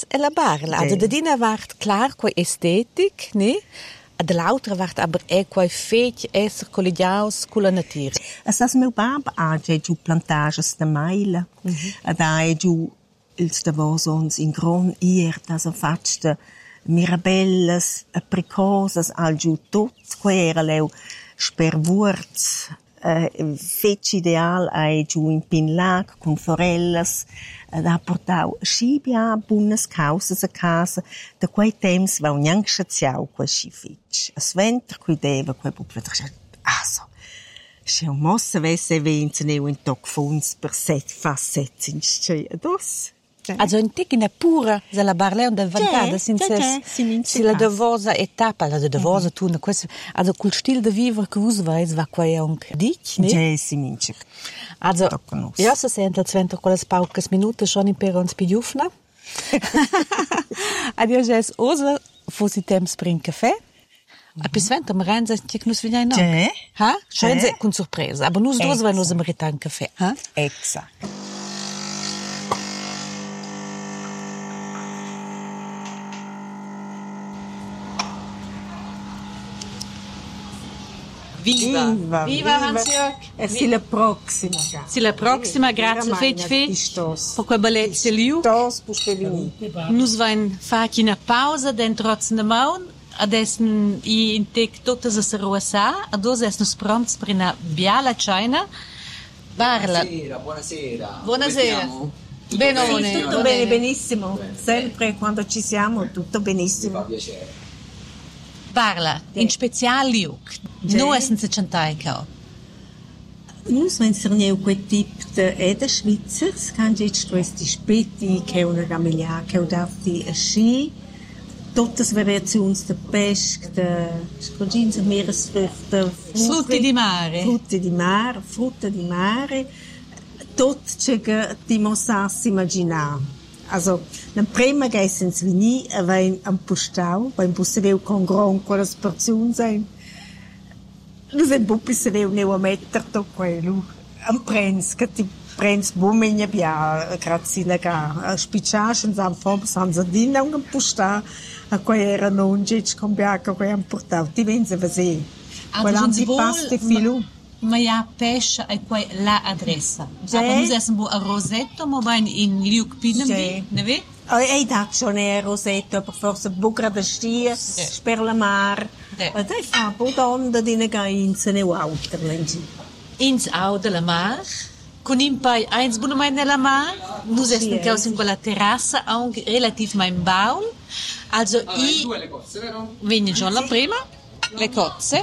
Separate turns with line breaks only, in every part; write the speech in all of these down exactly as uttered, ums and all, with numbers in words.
e la barla. Also da dina vart klar quai estetic, ne? E dall'altra vart aber è quai fetg esser collegiaus con la natura.
As meu bab ha giù plantages de maila. Mm-hmm. Ed ha giù ils davosons in gron ier, das a fatste mirabelles, apricosas, al giù tot, quai era leu sperwurz, Uh, fetch ideal ai giù in Pinlag con forellas ed ha portau scibia buonas causas a casa da quei temps va un yang schaziau quei schi fetch a sventer qui deva quei bupla also se un mosse vesse venze neu in toc funs per set facets in sche dos.
Also in ticina pura se la barleon del vantada senza si la davosa etapa la davosa tu questo also col stil de vivere che us vais va qua anche dich ne
ja si minche
also ja se sente zwenter quelles paucas minute schon in per uns piufna adio jes osa fosi temps bring caffè a pisventa maranza che nus vignai no ha schön con sorpresa aber nus dos vai nus meritan caffè ha
exakt.
Viva! Viva, Viva Hans-Jörg!
E si la prossima.
Si la prossima, grazie fetch fetch. Per quei bellezze liu.
Tos puste vini.
Nus vain fatti una pausa dentro de maun. Adesso i in tec tutte se rosa, adesso es nus pronts per una biala cena. Barla.
Buonasera, buonasera.
Buonasera. Benone.
Sì, tutto bene, benissimo. Sempre quando ci siamo, tutto benissimo.
Mi fa piacere.
Parla, in special liuk. Nu essen se centai cao.
Nus wenn ser neu quei tip de eda Schweizers, kann jetzt questi spetti, che una gamiglia, che udafti a sci, totes variazions de pesc, de scogins e meeresfrüchte,
frutti di mare.
Frutti di mare, frutta di mare, tot che ti mossas immaginar. Also, na prima gessen s vini, a vein am postau, beim busse veu con gron quelles porzioni sein. Nu sen puppi se veu neu a metter to quello. Am prens, che ti prens bumegna bia, grazie ga, a spicciaschen sam fom san sardina un postau, a quei era non gec con biaca quei am portau. Ti vense vese. Quell'antipasto filu.
Ma ja pesce e poi la adressa. Ja. Aber nus essen bo a rosetto, ma vain in liuk pinem di, ne ve?
Ei dat schon a rosetto, aber forse bugra da stia, sper la mar. E dai fa bo donda dine ga inse neu auter lengi.
Ins au de la mar, con in pai eins buno mai nella mar, nus essen caus in quella terrassa, anche relativ mein baul. Also
allora,
i...
due le cozze, vero?
Vegni già la prima, le cozze.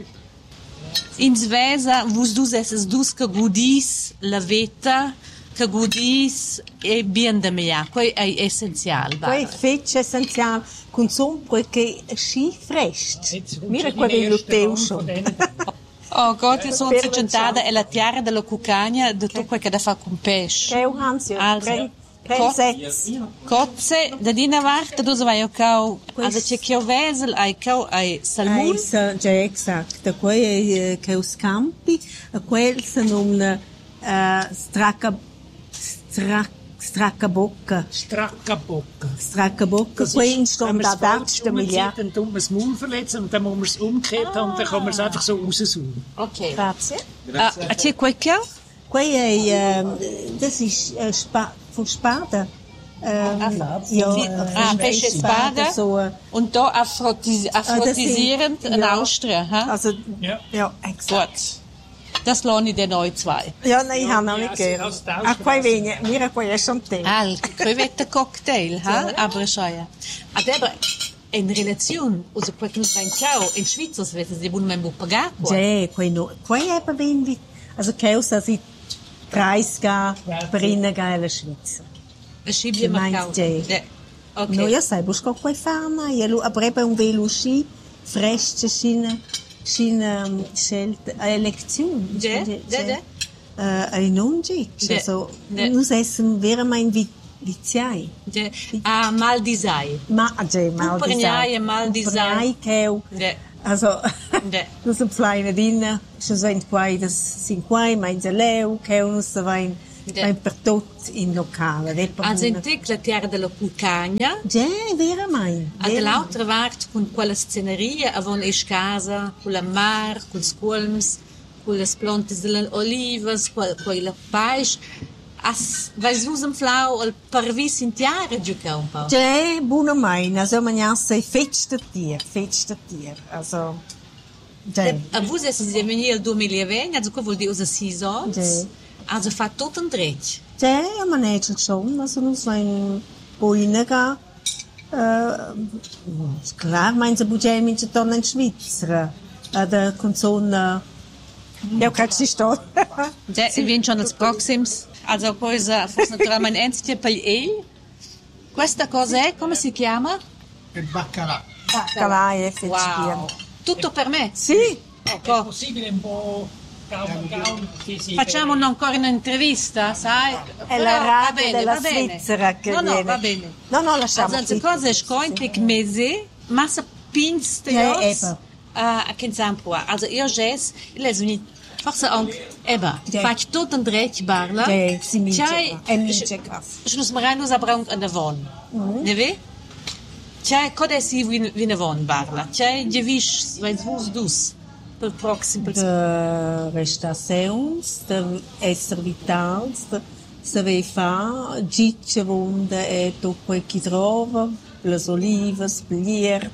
In Svesa, vus dus esses dus che gudis la veta, che gudis e bien de mea. Quei è essenzial.
Quei fetch essenzial, consum perché sci frest. Mira quei luteu schon.
Oh Gott, io sono centrata è la tiara della cucagna di tutto quel che da fa con pesce.
Che Hans,
also, Kotze, da dina varta, dove vai a cau, also c'è che o vesel, ai cau, ai salmon.
Ja, exakt. Quei è che o scampi, quel se non stracca, stracca, Straccabocca.
Straccabocca.
Straccabocca. Quei stommt da d'altste Milliard.
Dann tun wir das Maul verletzen und dann muss man es umgekehrt haben und dann kann man es einfach so raussuchen.
Okay.
Grazie.
Grazie. Ah, c'è quel cau?
Quei è, das ist Spa, von Spada. Ähm, ja,
ah, Pesce Spada.
So,
und da aphrodis aphrodisierend in
ja.
Austria. Ha?
Also, ja, ja exakt.
Gut. Das lohnt ich den euch zwei.
Ja, nein, ich habe noch nicht gern. Ah, quei vegna, mira quei è schon te.
Ah, il crevette cocktail, ha? Aber schau. Aber in relazione, also quel che noi ciao in Svizzera, se vedi buon membo pagato.
Ja, quei no, quei è per vendi. Also che sa si preis ga per in ga la Svizzera.
E scibie marcau.
Ja. Okay. No, ja sai, busco quei fama, ja lu abreba un velo sci, fresche scina. Sin um, scelta a elezione.
Ja, ja,
ja. Äh, non gic. Also, nus essen veramente viziai.
Ja. Ah, mal disai.
Ma, ja, mal disai.
Uperniai e mal disai.
Keu.
Ja.
Also,
ja.
nus am fleine dinner, schon sind quai, das sind quai, mein Zaleu, keu nus da wein
Ja.
Vai per tot in locale. Ve per
Also
una-
in tec la terra della Pulcagna,
Già, vera mai.
a dall'altra parte con quella sceneria avon es casa, con la mar, con i colms, con le plantes delle olivas, con quella pais. As vais usam flau al parvis in tiare giuca un po'.
Già, buona mai. Also, man sei fetch de tier, fetch de tier. Also, già.
A vos es se veni il duemilaventi, also co vuol dire usa sis ans.
Sì.
Also fa tot un dretg.
Già, man è schon, also non so in Boinaga. Uh, klar, mein se budget mit torna in Svizzera. Da consona. Ja, kannst du sto.
Ja, wir sind schon als Proxims. Also cosa, forse naturalmente entity per il. Questa cosa è, come si chiama?
Il baccalà.
Calai e
Wow. Tutto per me?
Sì.
È
Ecco.
possibile un po' calmo, calmo, che si...
Facciamo ancora un'intervista, sai?
È
Però
la
va
radio
bene,
della
va bene.
Svizzera che
No, no,
viene.
va bene.
No, no, lasciamo.
Also, le cose scointe che mese, massa pinste
Ja,
jos,
eben.
a che zampo. Also, io jes, les unit, forse anche, eba,
Ja.
fac tot un dretg barla.
Ja, si mince
Tjai,
qua. E mince qua.
Ich muss mir rein, us abrank an der Won. Ne ve? Tjai, kode si wie wie ne Won barla. Tjai, je vish, weil vos dus. Per proxim, per
De restaurações, de esser vitals, de saber fa, gitche wunde e dopo e chi trova, le olivas, blier,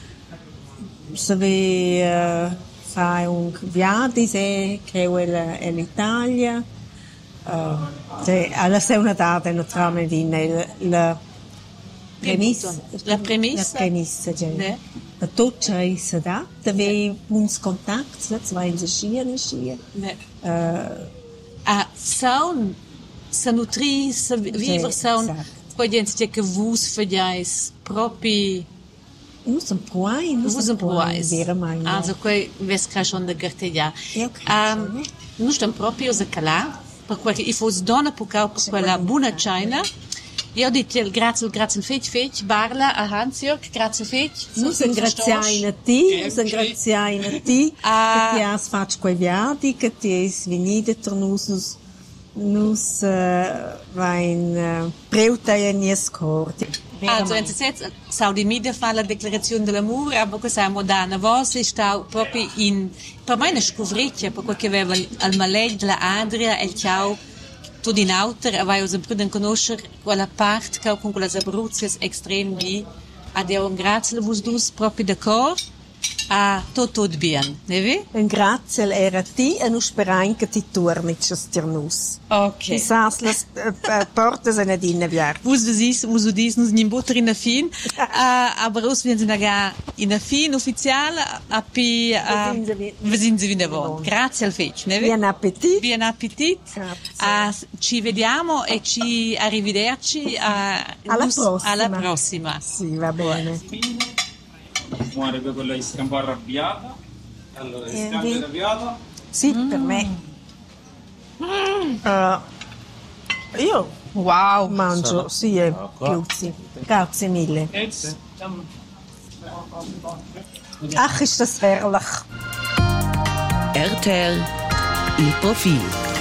saber uh, fa un viadis e che è l'Italia. Uh, cioè, alla sei una data naturalmente in la premissa.
La premissa.
La premissa, cioè.
Ne?
A tot c'è se da, dove uns contacts, ne, zwei in schier, in schier.
Ne.
Uh,
A saun, sa nutri, sa viver
Sì,
saun,
esatto.
poi gente che vus fagiais propi,
nus un puai, nus
vus un proais.
vera mai.
Also, quei ves ca schon de carteglia.
Io credo,
Um,
ne?
nu stam proprio usa calà, per quel che i fos donna pucau per quella buona china. Io dico grazie, grazie fetch fetch, barla a Hans-Jörg, grazie fetch.
Nus un graziai a ti, nus un graziai a ti,
Ah.
che ti has fatto quei viadi, che ti has venite tra nus, nus, nus, uh, vain, uh, preuta e nies corti.
Also, wenn Sie jetzt Saudi Media fa la declarazione dell'amore, aber questa è moderna voce, sta proprio in, per me è una scovriccia, per quel che aveva al Maled, la Adria, e il ciao, tutto in auter, e vai a sempre conoscere quella parte che con quelle abruzze estrem di, a Dio un grazie, vos dus proprio d'accordo, a tutto bien, ne vi?
Un grazie era a ti e nus sperain che ti torni a nus.
Ok.
Quizás las uh, portas en adina viar.
Vos diz, vos diz, nos nem botar in a fin, uh, aber us wir sind da in a fin ufficial, a pi, wir sind sie wieder wohnt. Grazie al fetch, ne vi?
Buon appetit.
Buon appetit.
Grazie.
Uh, ci vediamo e ci arrivederci uh,
Alla
us-
prossima.
alla prossima.
Sì, va bene.
Muore per quella di scampo arrabbiata. Allora,
Eh,
scambio
vi-
arrabbiata.
Sì, per me. Uh, io
Wow.
mangio, sì, è più, sì. Grazie mille.
Jetzt.
Ach, ist das herrlich.
R T L, il profil.